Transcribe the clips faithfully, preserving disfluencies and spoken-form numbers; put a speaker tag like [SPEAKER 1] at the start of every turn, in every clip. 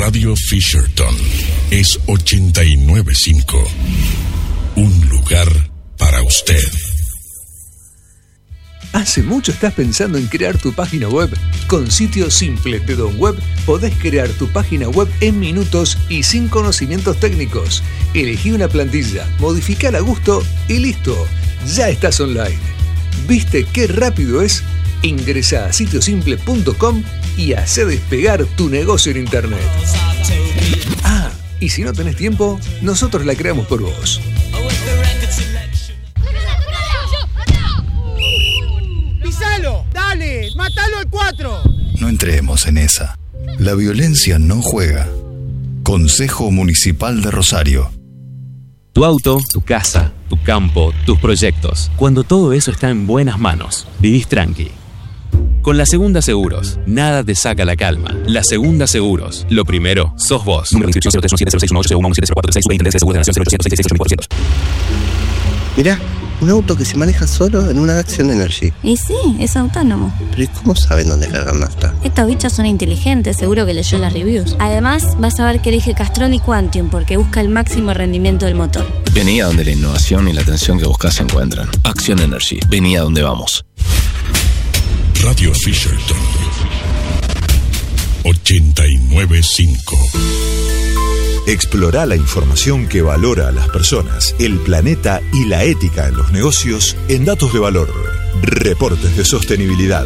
[SPEAKER 1] Radio Fisherton es ochenta y nueve punto cinco. Un lugar para usted.
[SPEAKER 2] ¿Hace mucho estás pensando en crear tu página web? Con Sitio Simple de Don Web podés crear tu página web en minutos y sin conocimientos técnicos. Elegí una plantilla, modificala a gusto y listo. Ya estás online. ¿Viste qué rápido es? Ingresa a sitio simple punto com y hacé despegar tu negocio en internet. Ah, y si no tenés tiempo, nosotros la creamos por vos.
[SPEAKER 3] ¡Pisalo! ¡Dale! ¡Mátalo al cuatro!
[SPEAKER 4] No entremos en esa. La violencia no juega. Consejo Municipal de Rosario.
[SPEAKER 5] Tu auto, tu casa, tu campo, tus proyectos. Cuando todo eso está en buenas manos, vivís tranqui. Con La Segunda Seguros, nada te saca la calma. La Segunda Seguros, lo primero, sos vos. Número de inscripción cero tres uno siete cero seis uno ocho uno uno siete cero cuatro tres seis Intendencia de Seguros de Nación cero ochocientos seis seis seis cuatrocientos.
[SPEAKER 6] Mirá, un auto que se maneja solo en una Action Energy.
[SPEAKER 7] Y sí, es autónomo.
[SPEAKER 6] Pero ¿y cómo saben dónde cargar nafta?
[SPEAKER 7] Estos bichos son inteligentes, seguro que leyó las reviews. Además, vas a ver que elige Castrol y Quantium porque busca el máximo rendimiento del motor.
[SPEAKER 8] Vení a donde la innovación y la atención que buscas se encuentran. Action Energy, vení a donde vamos.
[SPEAKER 1] Radio Fisherton ochenta y nueve punto cinco.
[SPEAKER 9] Explora la información que valora a las personas, el planeta y la ética en los negocios en Datos de Valor. Reportes de sostenibilidad.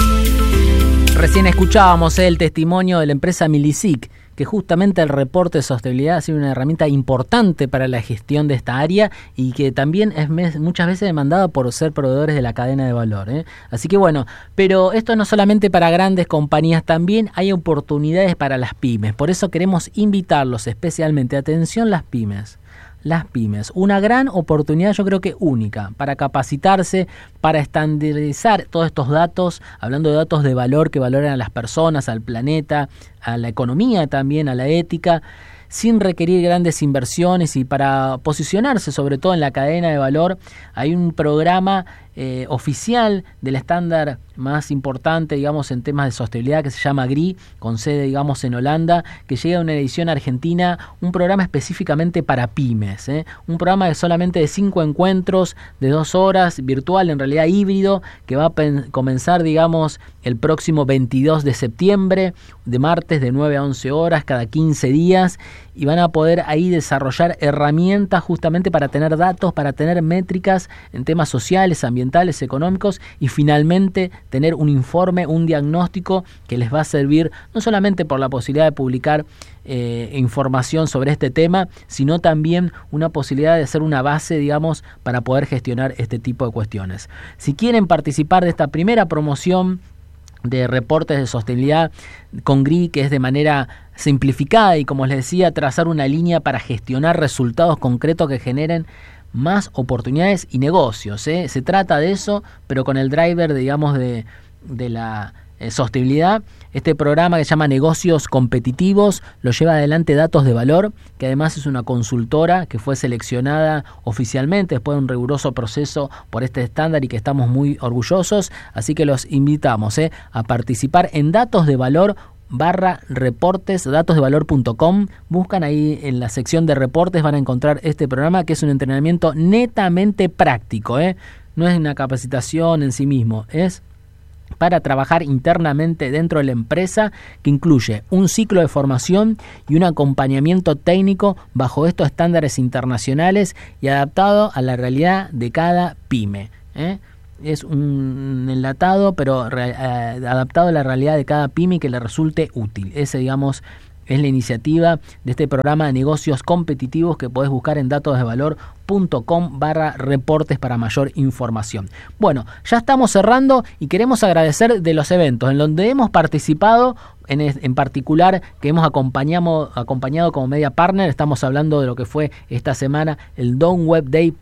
[SPEAKER 10] Recién escuchábamos el testimonio de la empresa Milisic, que justamente el reporte de sostenibilidad ha sido una herramienta importante para la gestión de esta área y que también es muchas veces demandada por ser proveedores de la cadena de valor, ¿eh? Así que bueno, pero esto no solamente para grandes compañías, también hay oportunidades para las pymes. Por eso queremos invitarlos especialmente, atención las pymes. Las pymes, una gran oportunidad, yo creo que única, para capacitarse, para estandarizar todos estos datos, hablando de datos de valor que valoran a las personas, al planeta, a la economía también, a la ética, sin requerir grandes inversiones y para posicionarse sobre todo en la cadena de valor. Hay un programa eh, oficial del estándar más importante, digamos, en temas de sostenibilidad que se llama G R I, con sede, digamos, en Holanda, que llega a una edición argentina, un programa específicamente para pymes, ¿eh? Un programa de solamente de cinco encuentros, de dos horas, virtual, en realidad híbrido, que va a pen- comenzar, digamos, el próximo veintidós de septiembre, de martes de nueve a once horas, cada quince días, y van a poder ahí desarrollar herramientas justamente para tener datos, para tener métricas en temas sociales, ambientales, económicos y finalmente tener un informe, un diagnóstico que les va a servir no solamente por la posibilidad de publicar eh, información sobre este tema, sino también una posibilidad de hacer una base, digamos, para poder gestionar este tipo de cuestiones. Si quieren participar de esta primera promoción de reportes de sostenibilidad con G R I, que es de manera simplificada y, como les decía, trazar una línea para gestionar resultados concretos que generen más oportunidades y negocios, ¿eh? Se trata de eso, pero con el driver, digamos, de, de la eh, sostenibilidad. Este programa que se llama Negocios Competitivos lo lleva adelante Datos de Valor, que además es una consultora que fue seleccionada oficialmente después de un riguroso proceso por este estándar y que estamos muy orgullosos. Así que los invitamos ¿eh? a participar en Datos de Valor barra reportes, datos de valor punto com. Buscan ahí en la sección de reportes, van a encontrar este programa que es un entrenamiento netamente práctico, ¿eh? No es una capacitación en sí mismo, es para trabajar internamente dentro de la empresa, que incluye un ciclo de formación y un acompañamiento técnico bajo estos estándares internacionales y adaptado a la realidad de cada pyme, ¿eh? Es un enlatado, pero re, eh, adaptado a la realidad de cada pyme que le resulte útil. Ese, digamos, es la iniciativa de este programa de negocios competitivos que podés buscar en datosdevalor punto com barra reportes para mayor información. Bueno, ya estamos cerrando y queremos agradecer de los eventos en donde hemos participado, en, en particular que hemos acompañado, acompañado como media partner. Estamos hablando de lo que fue esta semana el Don Web Day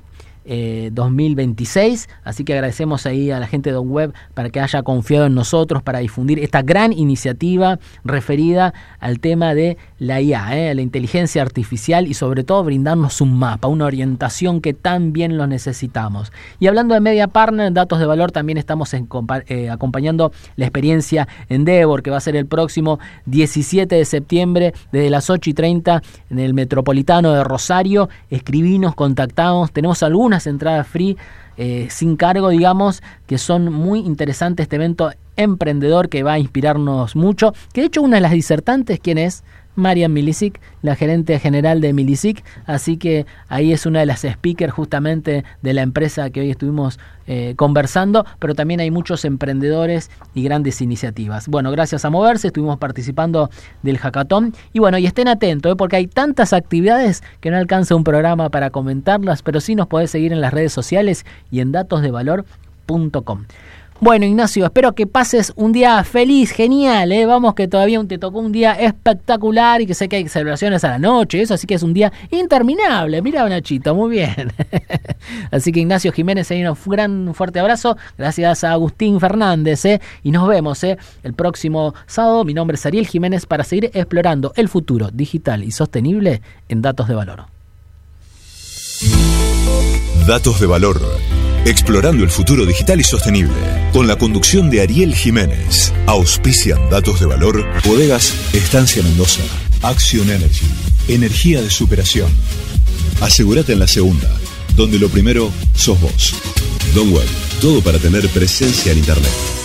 [SPEAKER 10] eh, dos mil veintiséis, así que agradecemos ahí a la gente de DonWeb para que haya confiado en nosotros para difundir esta gran iniciativa referida al tema de la I A, eh, la inteligencia artificial, y sobre todo brindarnos un mapa, una orientación que tan bien lo necesitamos. Y hablando de Media Partner, Datos de Valor, también estamos en, eh, acompañando la experiencia Endeavor, que va a ser el próximo diecisiete de septiembre desde las ocho y treinta en el Metropolitano de Rosario. Escribinos, contactamos, tenemos algunas entradas free eh, sin cargo, digamos, que son muy interesantes. Este evento emprendedor que va a inspirarnos mucho, que de hecho una de las disertantes, ¿quién es? Marian Milicic, la gerente general de Milicic, así que ahí es una de las speakers justamente de la empresa que hoy estuvimos eh, conversando, pero también hay muchos emprendedores y grandes iniciativas. Bueno, gracias a Moverse estuvimos participando del hackathon, y bueno, y estén atentos, ¿eh? porque hay tantas actividades que no alcanza un programa para comentarlas, pero sí nos podés seguir en las redes sociales y en datos de valor punto com. Bueno, Ignacio, espero que pases un día feliz, genial, ¿eh? Vamos, que todavía te tocó un día espectacular y que sé que hay celebraciones a la noche, eso, así que es un día interminable. Mira, Nachito, muy bien. Así que Ignacio Jiménez, ahí un gran fuerte abrazo. Gracias a Agustín Fernández, ¿eh? Y nos vemos ¿eh? el próximo sábado. Mi nombre es Ariel Jiménez para seguir explorando el futuro digital y sostenible en Datos de Valor.
[SPEAKER 9] Datos de Valor. Explorando el futuro digital y sostenible. Con la conducción de Ariel Jiménez. Auspician Datos de Valor. Bodegas Estancia Mendoza. Action Energy. Energía de superación. Asegúrate en la segunda, donde lo primero sos vos. DonWeb. Todo para tener presencia en Internet.